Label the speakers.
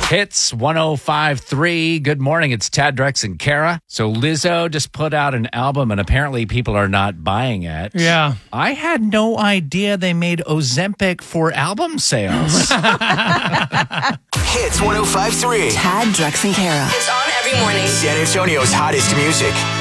Speaker 1: Hits 105.3. Good morning. It's Tad, Drex, and Kara. So Lizzo just put out an album, and apparently people are not buying it.
Speaker 2: Yeah.
Speaker 1: I had no idea they made Ozempic for album sales.
Speaker 3: Hits 105.3.
Speaker 4: Tad, Drex, and Kara.
Speaker 5: It's on every morning.
Speaker 3: San Antonio's hottest music.